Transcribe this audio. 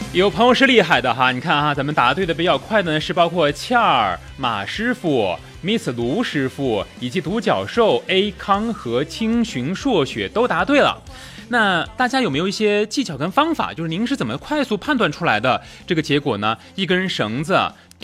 有朋友是厉害的哈，你看哈，咱们答对的比较快的呢是包括恰尔、马师傅、Miss 卢师傅以及独角兽 A 康和青寻朔雪都答对了。那大家有没有一些技巧跟方法，就是您是怎么快速判断出来的这个结果呢？一根绳子